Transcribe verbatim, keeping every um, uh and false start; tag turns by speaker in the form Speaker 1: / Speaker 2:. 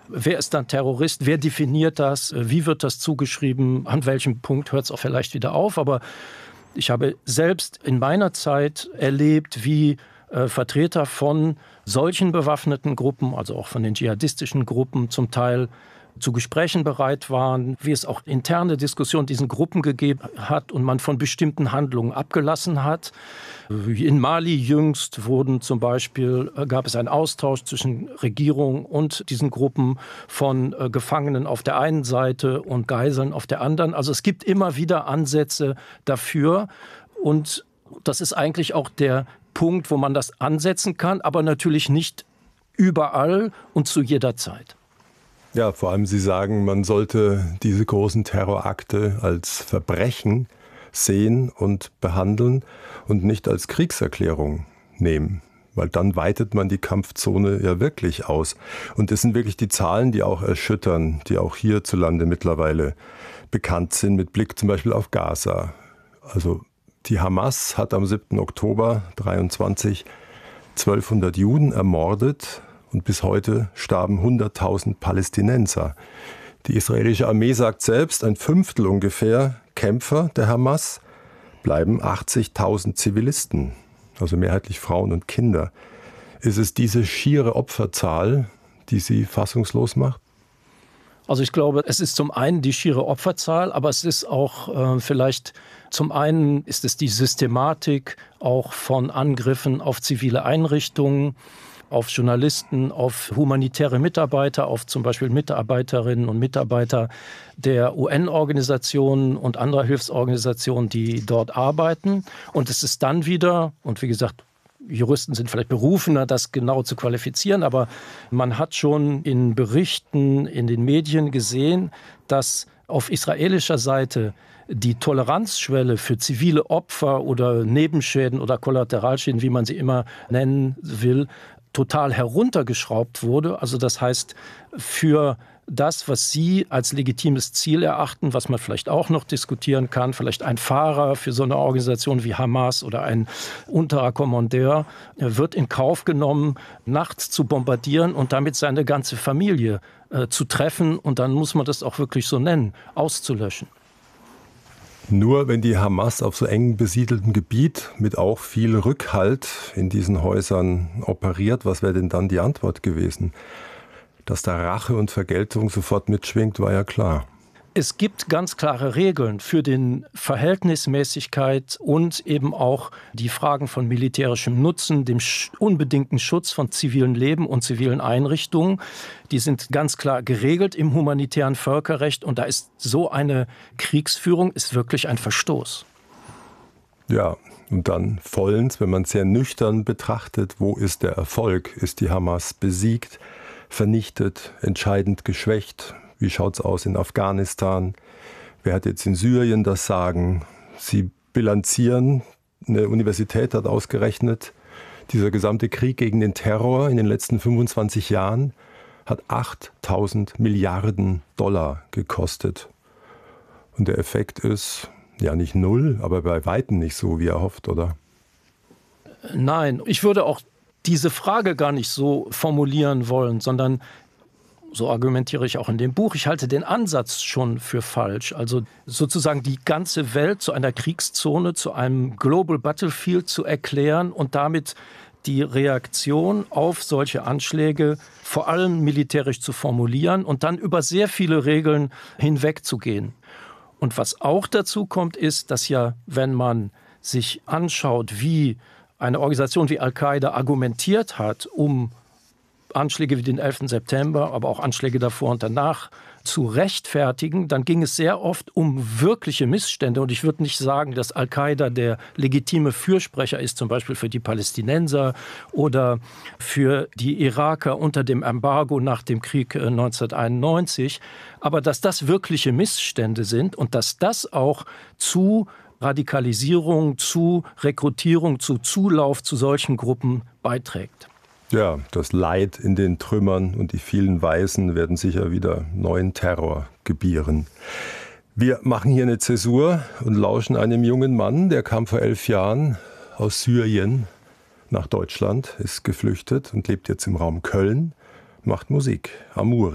Speaker 1: wer ist dann Terrorist, wer definiert das, wie wird das zugeschrieben, an welchem Punkt hört es auch vielleicht wieder auf. Aber ich habe selbst in meiner Zeit erlebt, wie äh, Vertreter von solchen bewaffneten Gruppen, also auch von den dschihadistischen Gruppen zum Teil, zu Gesprächen bereit waren, wie es auch interne Diskussionen diesen Gruppen gegeben hat und man von bestimmten Handlungen abgelassen hat. In Mali jüngst wurden zum Beispiel, gab es einen Austausch zwischen Regierung und diesen Gruppen von äh, Gefangenen auf der einen Seite und Geiseln auf der anderen. Also es gibt immer wieder Ansätze dafür und das ist eigentlich auch der Punkt, wo man das ansetzen kann, aber natürlich nicht überall und zu jeder Zeit.
Speaker 2: Ja, vor allem Sie sagen, man sollte diese großen Terrorakte als Verbrechen sehen und behandeln und nicht als Kriegserklärung nehmen. Weil dann weitet man die Kampfzone ja wirklich aus. Und das sind wirklich die Zahlen, die auch erschüttern, die auch hierzulande mittlerweile bekannt sind, mit Blick zum Beispiel auf Gaza. Also die Hamas hat am siebten Oktober dreiundzwanzig zwölfhundert Juden ermordet. Und bis heute starben hunderttausend Palästinenser. Die israelische Armee sagt selbst, ein Fünftel ungefähr Kämpfer der Hamas bleiben achtzigtausend Zivilisten, also mehrheitlich Frauen und Kinder. Ist es diese schiere Opferzahl, die Sie fassungslos macht?
Speaker 1: Also ich glaube, es ist zum einen die schiere Opferzahl, aber es ist auch äh, vielleicht, zum einen ist es die Systematik auch von Angriffen auf zivile Einrichtungen, auf Journalisten, auf humanitäre Mitarbeiter, auf zum Beispiel Mitarbeiterinnen und Mitarbeiter der U N-Organisationen und anderer Hilfsorganisationen, die dort arbeiten. Und es ist dann wieder, und wie gesagt, Juristen sind vielleicht berufener, das genau zu qualifizieren, aber man hat schon in Berichten in den Medien gesehen, dass auf israelischer Seite die Toleranzschwelle für zivile Opfer oder Nebenschäden oder Kollateralschäden, wie man sie immer nennen will, total heruntergeschraubt wurde. Also das heißt, für das, was Sie als legitimes Ziel erachten, was man vielleicht auch noch diskutieren kann, vielleicht ein Fahrer für so eine Organisation wie Hamas oder ein unterer Kommandeur, wird in Kauf genommen, nachts zu bombardieren und damit seine ganze Familie äh, zu treffen. Und dann muss man das auch wirklich so nennen, auszulöschen.
Speaker 2: Nur wenn die Hamas auf so eng besiedeltem Gebiet mit auch viel Rückhalt in diesen Häusern operiert, was wäre denn dann die Antwort gewesen? Dass da Rache und Vergeltung sofort mitschwingt, war ja klar.
Speaker 1: Es gibt ganz klare Regeln für den Verhältnismäßigkeit und eben auch die Fragen von militärischem Nutzen, dem unbedingten Schutz von zivilen Leben und zivilen Einrichtungen. Die sind ganz klar geregelt im humanitären Völkerrecht und da ist so eine Kriegsführung ist wirklich ein Verstoß.
Speaker 2: Ja, und dann vollends, wenn man es sehr nüchtern betrachtet, wo ist der Erfolg? Ist die Hamas besiegt, vernichtet, entscheidend geschwächt? Wie schaut es aus in Afghanistan? Wer hat jetzt in Syrien das Sagen? Sie bilanzieren, eine Universität hat ausgerechnet, dieser gesamte Krieg gegen den Terror in den letzten fünfundzwanzig Jahren hat achttausend Milliarden Dollar gekostet. Und der Effekt ist ja nicht null, aber bei weitem nicht so, wie erhofft, oder?
Speaker 1: Nein, ich würde auch diese Frage gar nicht so formulieren wollen, sondern so argumentiere ich auch in dem Buch. Ich halte den Ansatz schon für falsch. Also sozusagen die ganze Welt zu einer Kriegszone, zu einem Global Battlefield zu erklären und damit die Reaktion auf solche Anschläge vor allem militärisch zu formulieren und dann über sehr viele Regeln hinwegzugehen. Und was auch dazu kommt, ist, dass ja, wenn man sich anschaut, wie eine Organisation wie Al-Qaida argumentiert hat, um Anschläge wie den elften September, aber auch Anschläge davor und danach zu rechtfertigen, dann ging es sehr oft um wirkliche Missstände. Und ich würde nicht sagen, dass Al-Qaida der legitime Fürsprecher ist, zum Beispiel für die Palästinenser oder für die Iraker unter dem Embargo nach dem Krieg neunzehnhunderteinundneunzig. Aber dass das wirkliche Missstände sind und dass das auch zu Radikalisierung, zu Rekrutierung, zu Zulauf zu solchen Gruppen beiträgt.
Speaker 2: Ja, das Leid in den Trümmern und die vielen Weißen werden sicher wieder neuen Terror gebieren. Wir machen hier eine Zäsur und lauschen einem jungen Mann, der kam vor elf Jahren aus Syrien nach Deutschland, ist geflüchtet und lebt jetzt im Raum Köln, macht Musik. Amur.